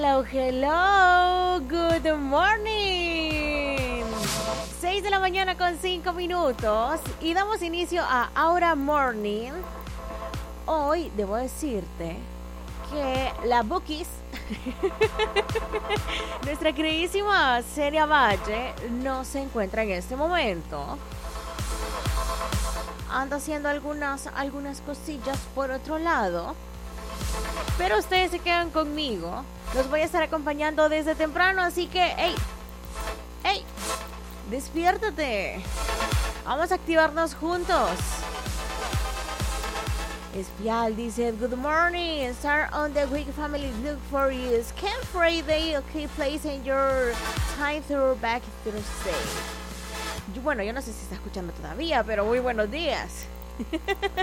Hello, hello, good morning. 6 de la mañana con 5 minutos y damos inicio a Aura Morning. Hoy debo decirte que la Bookies, nuestra queridísima Celia Valle, no se encuentra en este momento. Anda haciendo algunas cosillas por otro lado. Pero ustedes se quedan conmigo. Los voy a estar acompañando desde temprano, así que, ¡hey! ¡Despiértate! Vamos a activarnos juntos. Espial dice, good morning, start on the week family look for you. Scan Friday, okay, place in your time through back Thursday. Bueno, yo no sé si está escuchando todavía, pero muy buenos días.